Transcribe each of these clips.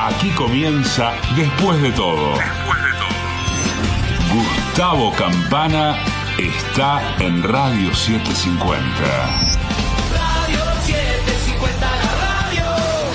Aquí comienza Después de todo. Gustavo Campana está en Radio 750. Radio 750, la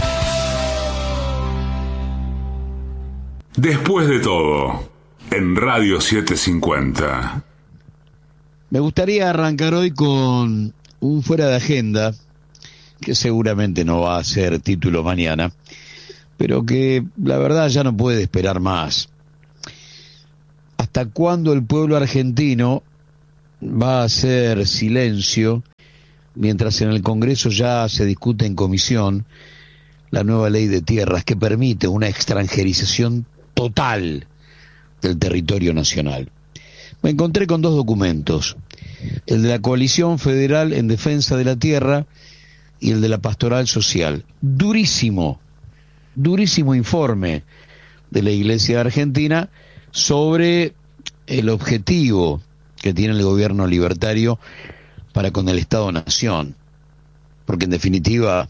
radio. Después de todo, en Radio 750. Me gustaría arrancar hoy con un fuera de agenda, que seguramente no va a ser título mañana, pero que la verdad ya no puede esperar más. ¿Hasta cuándo el pueblo argentino va a hacer silencio mientras en el Congreso ya se discute en comisión la nueva ley de tierras que permite una extranjerización total del territorio nacional? Me encontré con dos documentos, el de la Coalición Federal en Defensa de la Tierra y el de la Pastoral Social. Durísimo informe de la Iglesia Argentina sobre el objetivo que tiene el gobierno libertario para con el Estado-Nación. Porque en definitiva,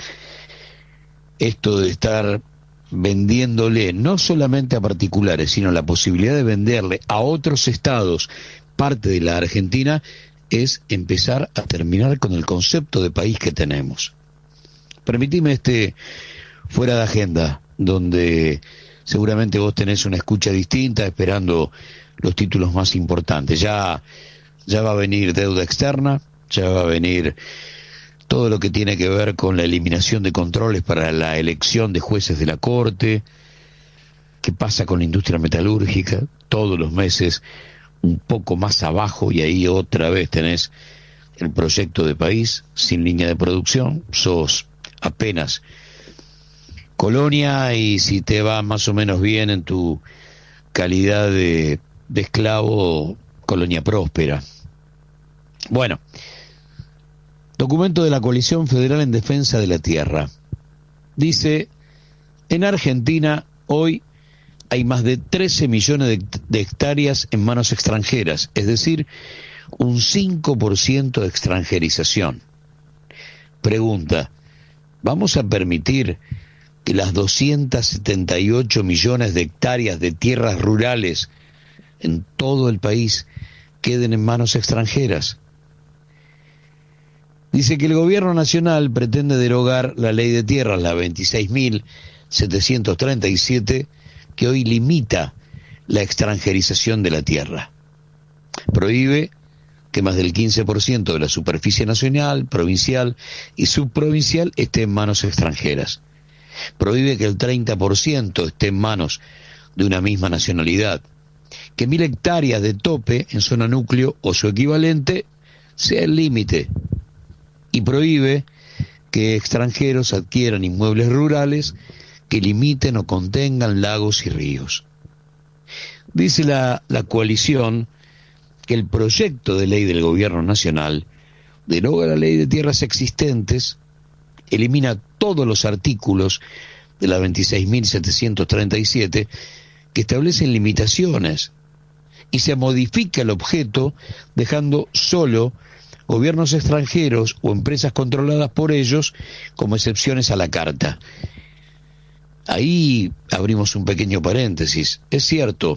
esto de estar vendiéndole no solamente a particulares, sino la posibilidad de venderle a otros estados parte de la Argentina, es empezar a terminar con el concepto de país que tenemos. Permitime fuera de agenda, donde seguramente vos tenés una escucha distinta, esperando los títulos más importantes. Ya va a venir deuda externa, ya va a venir todo lo que tiene que ver con la eliminación de controles para la elección de jueces de la Corte. ¿Qué pasa con la industria metalúrgica? Todos los meses un poco más abajo, y ahí otra vez tenés el proyecto de país sin línea de producción. Sos apenas colonia, y si te va más o menos bien en tu calidad de esclavo, colonia próspera. Bueno, documento de la Coalición Federal en Defensa de la Tierra. Dice, en Argentina hoy hay más de 13 millones de hectáreas en manos extranjeras, es decir, un 5% de extranjerización. Pregunta, ¿vamos a permitir que las 278 millones de hectáreas de tierras rurales en todo el país queden en manos extranjeras? Dice que el gobierno nacional pretende derogar la ley de tierras, la 26.737, que hoy limita la extranjerización de la tierra. Prohíbe que más del 15% de la superficie nacional, provincial y subprovincial esté en manos extranjeras. Prohíbe que el 30% esté en manos de una misma nacionalidad. Que 1.000 hectáreas de tope en zona núcleo o su equivalente sea el límite. Y prohíbe que extranjeros adquieran inmuebles rurales que limiten o contengan lagos y ríos. Dice la coalición que el proyecto de ley del gobierno nacional deroga la ley de tierras existentes, elimina todos los artículos de la 26.737 que establecen limitaciones, y se modifica el objeto dejando solo gobiernos extranjeros o empresas controladas por ellos como excepciones a la carta. Ahí abrimos un pequeño paréntesis. Es cierto,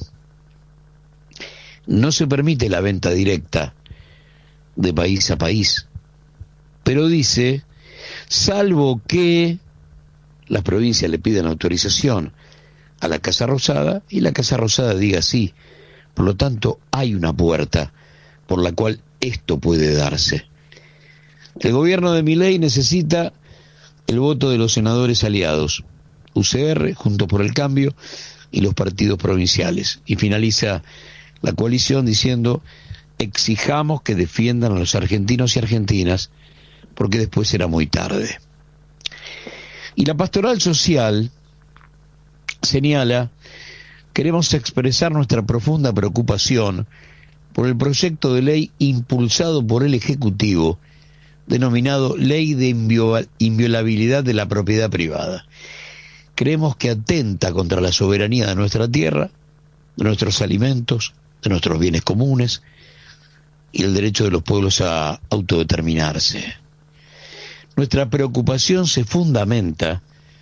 no se permite la venta directa de país a país, pero dice, salvo que las provincias le pidan autorización a la Casa Rosada y la Casa Rosada diga sí. Por lo tanto, hay una puerta por la cual esto puede darse. El gobierno de Milei necesita el voto de los senadores aliados, UCR, Juntos por el Cambio, y los partidos provinciales. Y finaliza la coalición diciendo, exijamos que defiendan a los argentinos y argentinas, porque después será muy tarde. Y la Pastoral Social señala, queremos expresar nuestra profunda preocupación por el proyecto de ley impulsado por el Ejecutivo, denominado Ley de Inviolabilidad de la Propiedad Privada. Creemos que atenta contra la soberanía de nuestra tierra, de nuestros alimentos, de nuestros bienes comunes y el derecho de los pueblos a autodeterminarse. Nuestra preocupación se fundamenta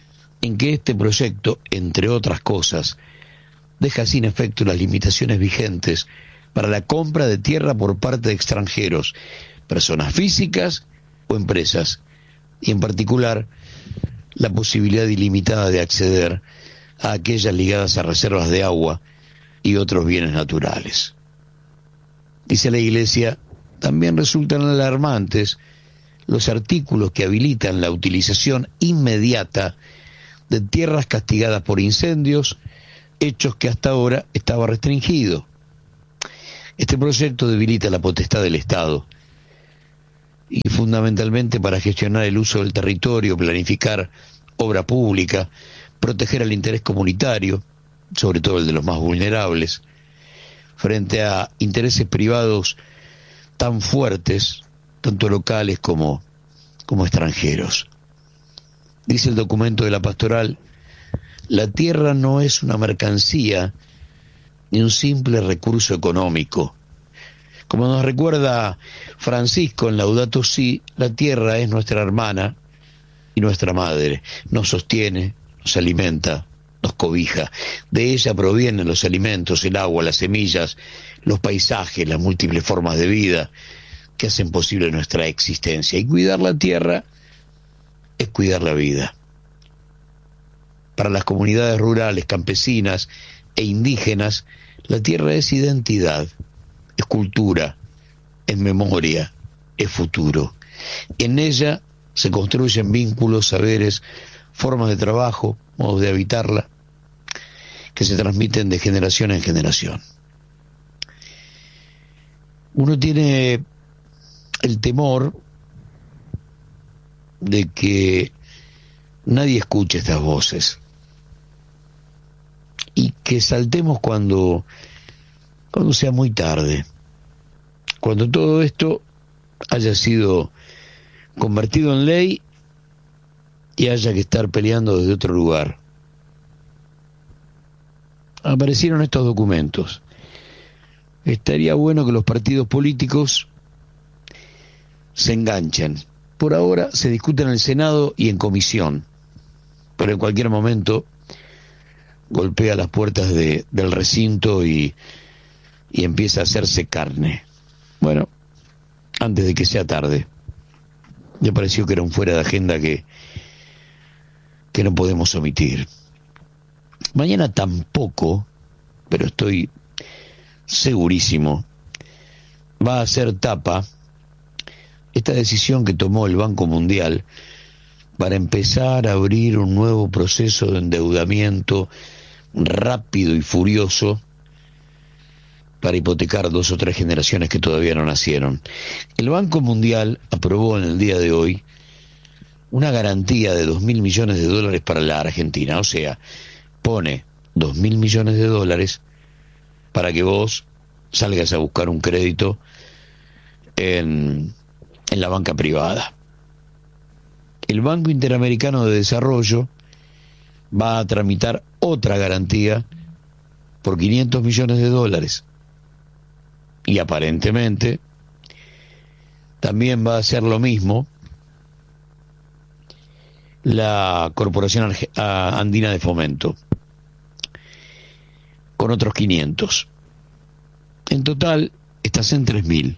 en que este proyecto, entre otras cosas, deja sin efecto las limitaciones vigentes para la compra de tierra por parte de extranjeros, personas físicas o empresas, y en particular la posibilidad ilimitada de acceder a aquellas ligadas a reservas de agua y otros bienes naturales. Dice la Iglesia, también resultan alarmantes los artículos que habilitan la utilización inmediata de tierras castigadas por incendios, hechos que hasta ahora estaba restringido. Este proyecto debilita la potestad del Estado y fundamentalmente para gestionar el uso del territorio, planificar obra pública, proteger el interés comunitario, sobre todo el de los más vulnerables, frente a intereses privados tan fuertes, tanto locales como extranjeros. Dice el documento de la pastoral, la tierra no es una mercancía ni un simple recurso económico. Como nos recuerda Francisco en Laudato Si, la tierra es nuestra hermana y nuestra madre. Nos sostiene, nos alimenta, nos cobija. De ella provienen los alimentos, el agua, las semillas, los paisajes, las múltiples formas de vida que hacen posible nuestra existencia. Y cuidar la tierra es cuidar la vida. Para las comunidades rurales, campesinas e indígenas, la tierra es identidad, es cultura, es memoria, es futuro. En ella se construyen vínculos, saberes, formas de trabajo, modos de habitarla, que se transmiten de generación en generación. Uno tiene el temor de que nadie escuche estas voces y que saltemos cuando sea muy tarde, cuando todo esto haya sido convertido en ley y haya que estar peleando desde otro lugar. Aparecieron estos documentos. Estaría bueno que los partidos políticos se enganchen. Por ahora se discute en el Senado y en comisión, pero en cualquier momento golpea las puertas del recinto y empieza a hacerse carne. Bueno, antes de que sea tarde. Me pareció que era un fuera de agenda que no podemos omitir. Mañana tampoco, pero estoy segurísimo, va a ser tapa esta decisión que tomó el Banco Mundial para empezar a abrir un nuevo proceso de endeudamiento rápido y furioso para hipotecar 2 o 3 generaciones que todavía no nacieron. El Banco Mundial aprobó en el día de hoy una garantía de $2.000 millones para la Argentina, o sea, pone $2.000 millones para que vos salgas a buscar un crédito en la banca privada. El Banco Interamericano de Desarrollo va a tramitar otra garantía por $500 millones. Y aparentemente también va a hacer lo mismo la Corporación Andina de Fomento, con otros 500. En total, estás en 3.000.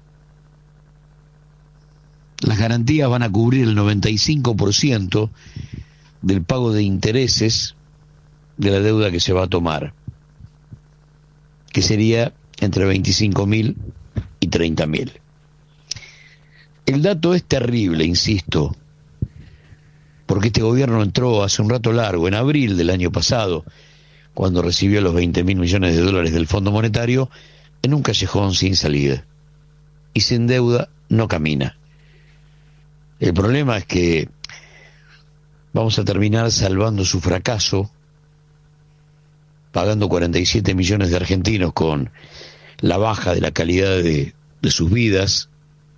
Las garantías van a cubrir el 95% del pago de intereses de la deuda que se va a tomar, que sería entre 25.000 y 30.000. El dato es terrible, insisto, porque este gobierno entró hace un rato largo, en abril del año pasado, cuando recibió los $20.000 millones del Fondo Monetario, en un callejón sin salida. Y sin deuda no camina. El problema es que vamos a terminar salvando su fracaso, pagando 47 millones de argentinos con la baja de la calidad de sus vidas,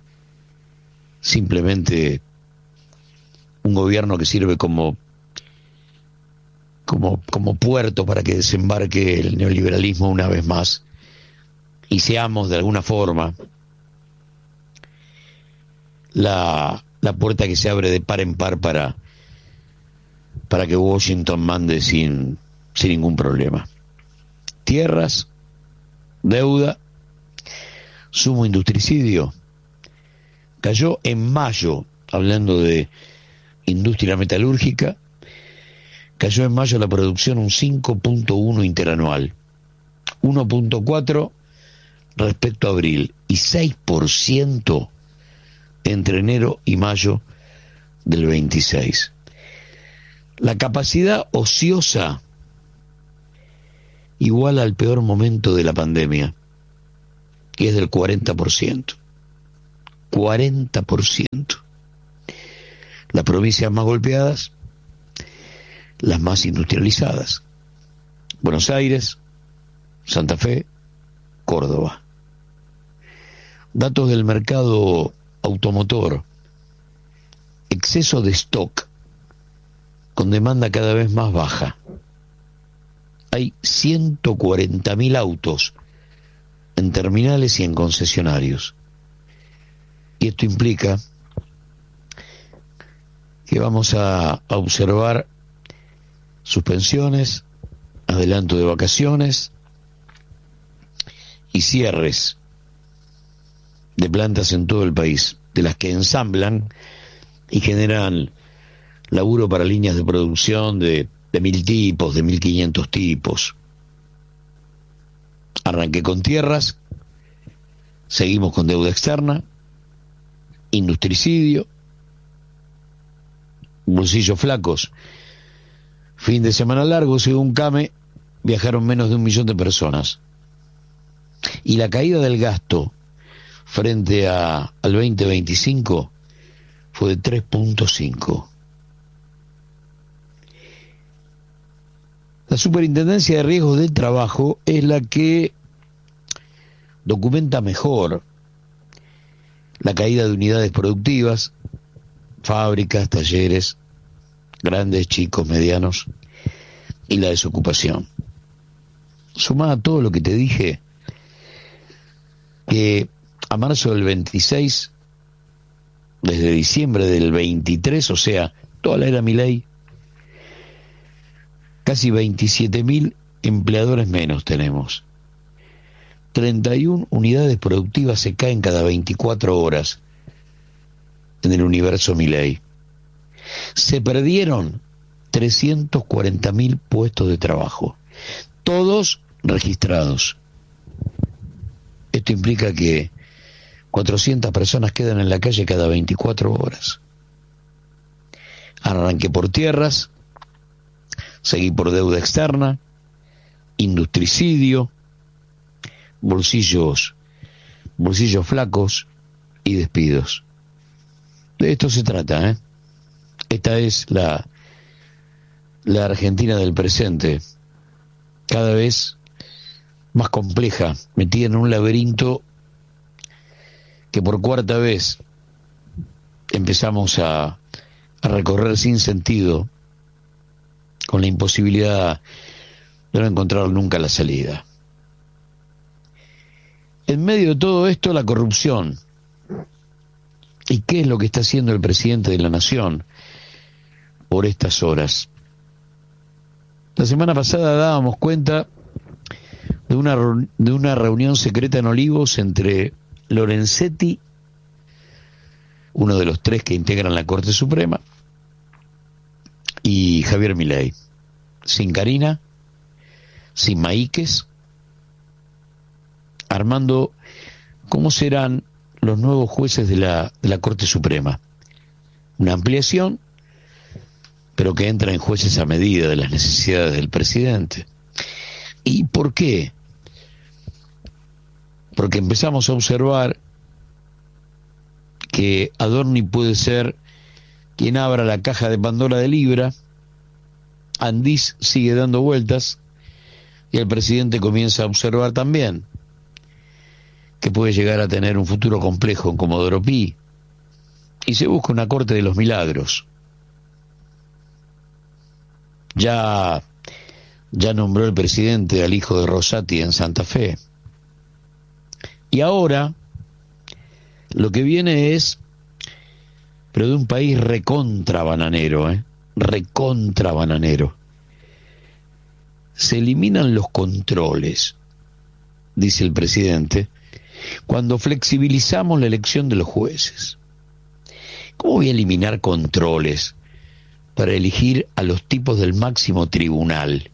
simplemente un gobierno que sirve como puerto para que desembarque el neoliberalismo una vez más y seamos de alguna forma la puerta que se abre de par en par para para que Washington mande sin ningún problema. Tierras, deuda, sumo industricidio. Cayó en mayo, hablando de industria metalúrgica, cayó en mayo la producción un 5.1 interanual, 1.4 respecto a abril y 6% entre enero y mayo del 26. La capacidad ociosa igual al peor momento de la pandemia, que es del 40%. 40%. Las provincias más golpeadas, las más industrializadas. Buenos Aires, Santa Fe, Córdoba. Datos del mercado automotor. Exceso de stock, con demanda cada vez más baja. Hay 140.000 autos en terminales y en concesionarios. Y esto implica que vamos a observar suspensiones, adelanto de vacaciones y cierres de plantas en todo el país, de las que ensamblan y generan laburo para líneas de producción de 1.000 tipos, de 1.500 tipos. Arranqué con tierras, seguimos con deuda externa, industricidio, bolsillos flacos. Fin de semana largo, según CAME, viajaron menos de 1 millón de personas. Y la caída del gasto frente al 2025 fue de 3.5. La Superintendencia de Riesgos del Trabajo es la que documenta mejor la caída de unidades productivas, fábricas, talleres, grandes, chicos, medianos, y la desocupación. Sumada a todo lo que te dije, que a marzo del 26, desde diciembre del 23, o sea, toda la era Milei, casi 27.000 empleadores menos tenemos. 31 unidades productivas se caen cada 24 horas en el universo Milei. Se perdieron 340.000 puestos de trabajo, todos registrados. Esto implica que 400 personas quedan en la calle cada 24 horas. Arranqué por tierras, seguí por deuda externa, industricidio, bolsillos flacos y despidos. De esto se trata, ¿eh? Esta es la Argentina del presente, cada vez más compleja, metida en un laberinto que por cuarta vez empezamos a recorrer sin sentido, con la imposibilidad de no encontrar nunca la salida. En medio de todo esto, la corrupción. ¿Y qué es lo que está haciendo el presidente de la Nación por estas horas? La semana pasada dábamos cuenta de una reunión secreta en Olivos entre Lorenzetti, uno de los 3 que integran la Corte Suprema, y Javier Milei, sin Karina, sin Maíquez, armando cómo serán los nuevos jueces de la Corte Suprema. Una ampliación, pero que entra en jueces a medida de las necesidades del presidente. ¿Y por qué? Porque empezamos a observar que Adorni puede ser quien abra la caja de Pandora de Libra, Andís sigue dando vueltas, y el presidente comienza a observar también que puede llegar a tener un futuro complejo en Comodoro Pi, y se busca una corte de los milagros. Ya nombró el presidente al hijo de Rosati en Santa Fe. Y ahora lo que viene es, pero de un país recontra bananero, recontra bananero. Se eliminan los controles, dice el presidente, cuando flexibilizamos la elección de los jueces. ¿Cómo voy a eliminar controles para elegir a los tipos del máximo tribunal?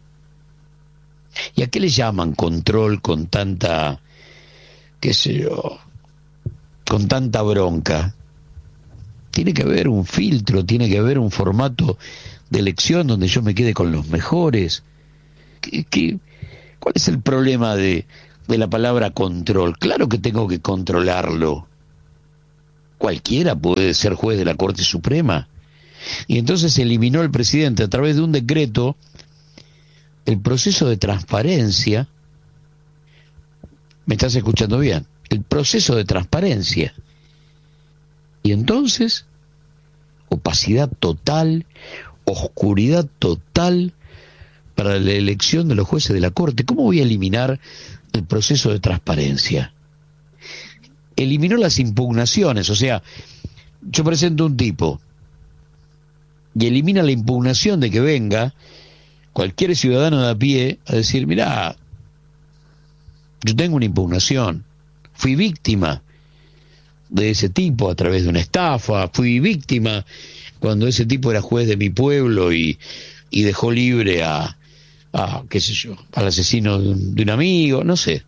¿Y a qué le llaman control con tanta, qué sé yo, con tanta bronca? Tiene que haber un filtro, tiene que haber un formato de elección donde yo me quede con los mejores. ¿Cuál es el problema de la palabra control? Claro que tengo que controlarlo. Cualquiera puede ser juez de la Corte Suprema. Y entonces eliminó el presidente a través de un decreto el proceso de transparencia. ¿Me estás escuchando bien? El proceso de transparencia. Y entonces, opacidad total, oscuridad total para la elección de los jueces de la Corte. ¿Cómo voy a eliminar el proceso de transparencia? Eliminó las impugnaciones, o sea, yo presento un tipo y elimina la impugnación de que venga cualquier ciudadano de a pie a decir, mirá, yo tengo una impugnación, fui víctima de ese tipo a través de una estafa, fui víctima cuando ese tipo era juez de mi pueblo y dejó libre a qué sé yo, al asesino de un amigo, no sé.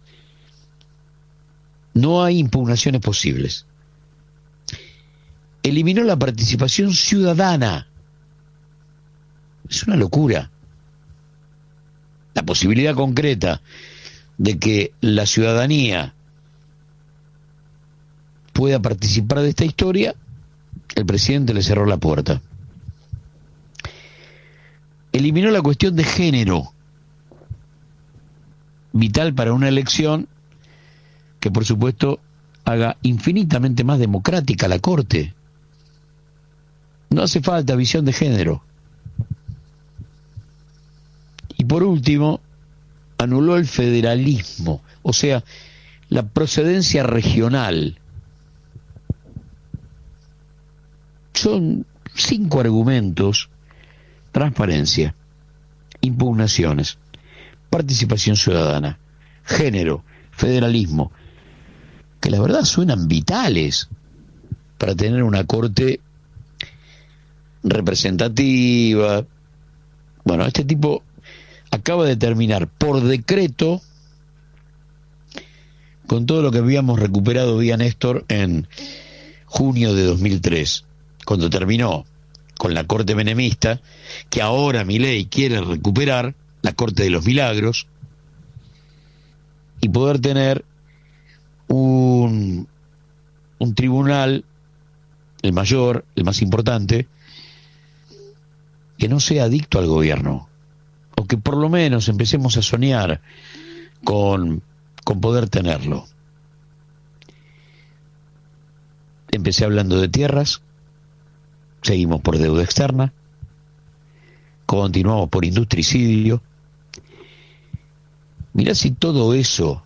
No hay impugnaciones posibles. Eliminó la participación ciudadana. Es una locura. La posibilidad concreta de que la ciudadanía pueda participar de esta historia, el presidente le cerró la puerta. Eliminó la cuestión de género, vital para una elección que por supuesto haga infinitamente más democrática la Corte. No hace falta visión de género. Y por último, anuló el federalismo, o sea, la procedencia regional. Son 5 argumentos: transparencia, impugnaciones, participación ciudadana, género, federalismo, que la verdad suenan vitales para tener una Corte representativa. Bueno, este tipo acaba de terminar por decreto con todo lo que habíamos recuperado vía Néstor en junio de 2003, cuando terminó con la Corte menemista, que ahora Milei quiere recuperar, la Corte de los Milagros, y poder tener un tribunal, el mayor, el más importante, que no sea adicto al gobierno, o que por lo menos empecemos a soñar con poder tenerlo. Empecé hablando de tierras, seguimos por deuda externa, continuamos por industricidio. Mirá si todo eso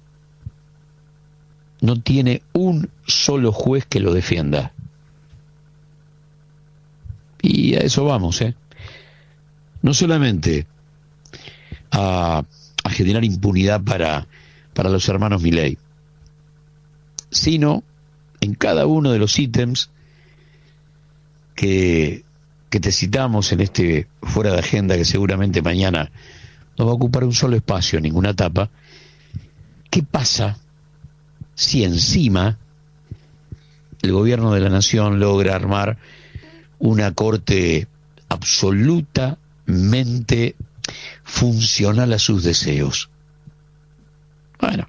no tiene un solo juez que lo defienda. Y a eso vamos, no solamente a generar impunidad para los hermanos Milei, sino en cada uno de los ítems que te citamos en este fuera de agenda, que seguramente mañana no va a ocupar un solo espacio, ninguna tapa. ¿Qué pasa si encima el gobierno de la nación logra armar una Corte absolutamente funcional a sus deseos? Bueno,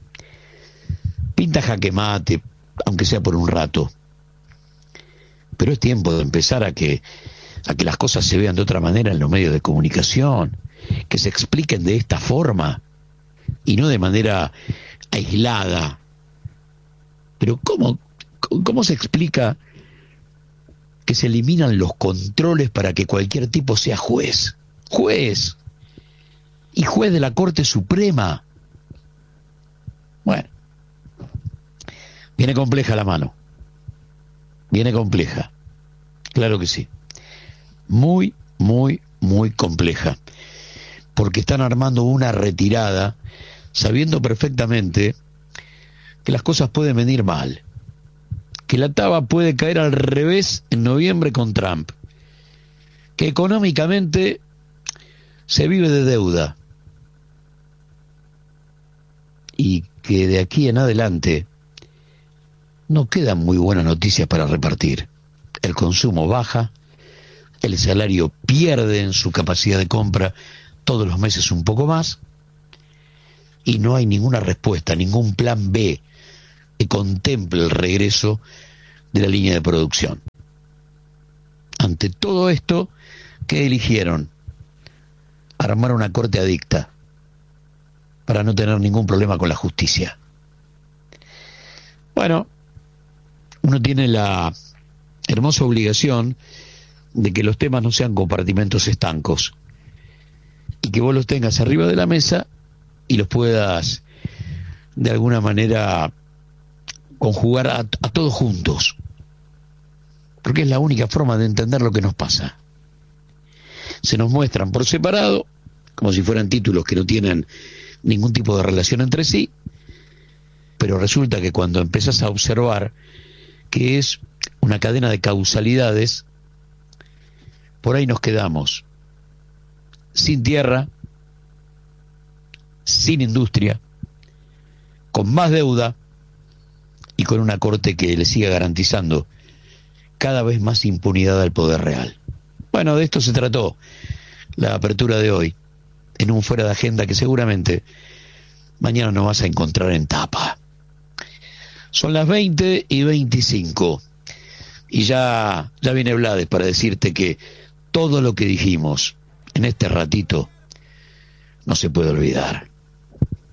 pinta jaque mate, aunque sea por un rato, pero es tiempo de empezar a que las cosas se vean de otra manera en los medios de comunicación, que se expliquen de esta forma y no de manera aislada. Pero ¿cómo se explica que se eliminan los controles para que cualquier tipo sea juez y juez de la Corte Suprema? Bueno, viene compleja la mano, viene compleja, claro que sí. muy, muy, muy compleja, porque están armando una retirada sabiendo perfectamente que las cosas pueden venir mal, que la taba puede caer al revés en noviembre con Trump, que económicamente se vive de deuda y que de aquí en adelante no quedan muy buenas noticias para repartir. El consumo baja, el salario pierde en su capacidad de compra todos los meses un poco más, y no hay ninguna respuesta, ningún plan B que contemple el regreso de la línea de producción. Ante todo esto, ¿qué eligieron? Armar una corte adicta para no tener ningún problema con la justicia. Bueno, uno tiene la hermosa obligación de que los temas no sean compartimentos estancos y que vos los tengas arriba de la mesa y los puedas de alguna manera conjugar a todos juntos, porque es la única forma de entender lo que nos pasa. Se nos muestran por separado como si fueran títulos que no tienen ningún tipo de relación entre sí, pero resulta que cuando empezás a observar que es una cadena de causalidades, por ahí nos quedamos sin tierra, sin industria, con más deuda y con una corte que le siga garantizando cada vez más impunidad al poder real. Bueno, de esto se trató la apertura de hoy, en un fuera de agenda que seguramente mañana nos vas a encontrar en tapa. Son las 20:25 y ya viene Blades para decirte que todo lo que dijimos en este ratito no se puede olvidar.